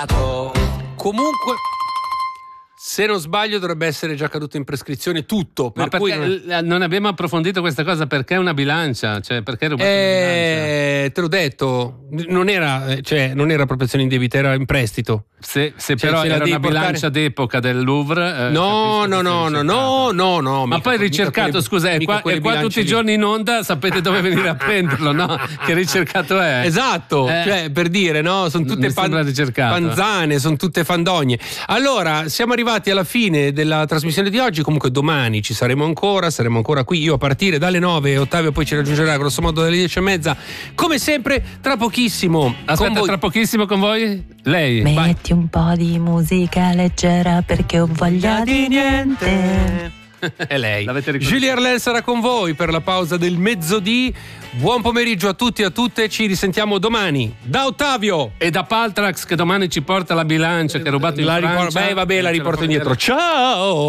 sbagliato. Comunque, se non sbaglio, dovrebbe essere già caduto in prescrizione tutto. Ma perché non abbiamo approfondito questa cosa? Perché è una bilancia? Cioè, perché è rubato una bilancia? Te l'ho detto, non era appropriazione indebita, era in prestito. Se però era una bilancia d'epoca del Louvre. No. Ma poi ricercato, scusa, è qua tutti i giorni in onda, sapete dove venire a prenderlo, no? Che ricercato è? Esatto, cioè per dire, no? Sono tutte panzane, sono tutte fandogne. Allora, siamo arrivati alla fine della trasmissione di oggi. Comunque domani ci saremo ancora qui, io a partire dalle 9, Ottavio poi ci raggiungerà grosso modo dalle 10:30, come sempre, tra pochissimo. Aspetta, tra pochissimo con voi? Lei. Metti un po' di musica leggera perché ho voglia di niente. È lei. Julie Arlel sarà con voi per la pausa del mezzodì. Buon pomeriggio a tutti e a tutte, ci risentiamo domani da Ottavio e da Paltrax, che domani ci porta la bilancia che ha rubato in Francia. La riporto indietro. Ciao.